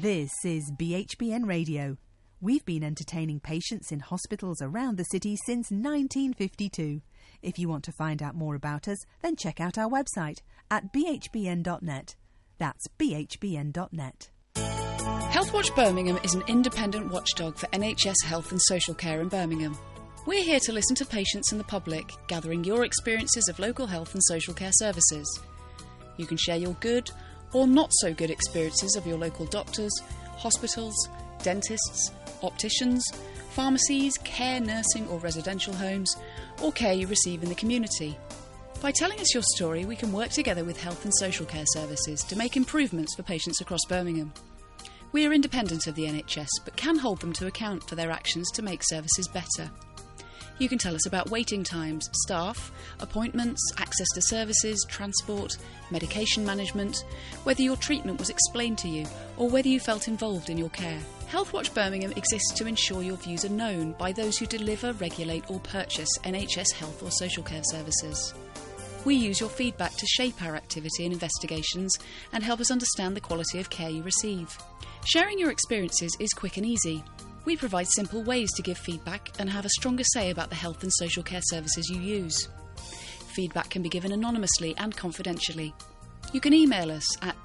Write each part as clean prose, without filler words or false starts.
This is BHBN Radio. We've been entertaining patients in hospitals around the city since 1952. If you want to find out more about us, then check out our website at bhbn.net. That's bhbn.net. Healthwatch Birmingham is an independent watchdog for NHS health and social care in Birmingham. We're here to listen to patients and the public, gathering your experiences of local health and social care services. You can share your good or not so good experiences of your local doctors, hospitals, dentists, opticians, pharmacies, care, nursing or residential homes, or care you receive in the community. By telling us your story, we can work together with health and social care services to make improvements for patients across Birmingham. We are independent of the NHS, but can hold them to account for their actions to make services better. You can tell us about waiting times, staff, appointments, access to services, transport, medication management, whether your treatment was explained to you, or whether you felt involved in your care. Healthwatch Birmingham exists to ensure your views are known by those who deliver, regulate or purchase NHS health or social care services. We use your feedback to shape our activity and investigations and help us understand the quality of care you receive. Sharing your experiences is quick and easy. We provide simple ways to give feedback and have a stronger say about the health and social care services you use. Feedback can be given anonymously and confidentially. You can email us at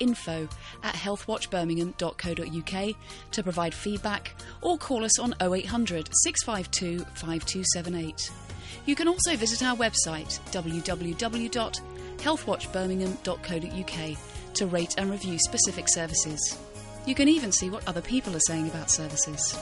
info@healthwatchbirmingham.co.uk to provide feedback, or call us on 0800 652 5278. You can also visit our website www.healthwatchbirmingham.co.uk to rate and review specific services. You can even see what other people are saying about services.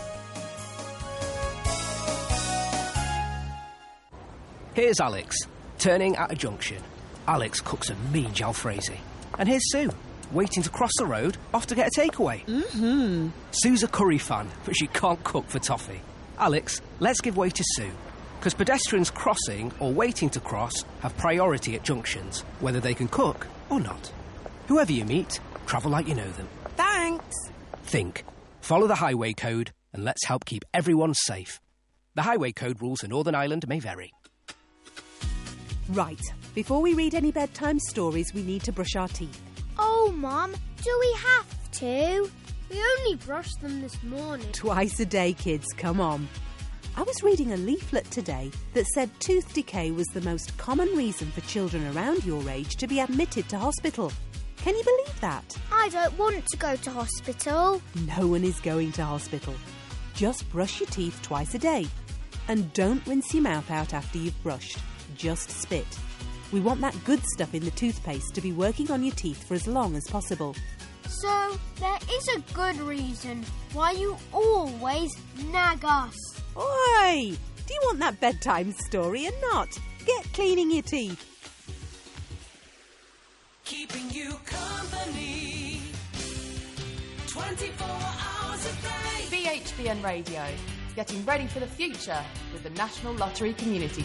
Here's Alex, turning at a junction. Alex cooks a mean jalfrezi. And here's Sue, waiting to cross the road, off to get a takeaway. Sue's a curry fan, but she can't cook for toffee. Alex, let's give way to Sue, because pedestrians crossing or waiting to cross have priority at junctions, whether they can cook or not. Whoever you meet, travel like you know them. Thanks. Think. Follow the highway code and let's help keep everyone safe. The highway code rules for Northern Ireland may vary. Right, before we read any bedtime stories, we need to brush our teeth. Oh, Mum, do we have to? We only brushed them this morning. Twice a day, kids, come on. I was reading a leaflet today that said tooth decay was the most common reason for children around your age to be admitted to hospital. Can you believe that? I don't want to go to hospital. No one is going to hospital. Just brush your teeth twice a day. And don't rinse your mouth out after you've brushed. Just spit. We want that good stuff in the toothpaste to be working on your teeth for as long as possible. So, there is a good reason why you always nag us. Oi! Do you want that bedtime story or not? Get cleaning your teeth. Keeping you company 24 hours a day. BHBN Radio, getting ready for the future with the National Lottery Community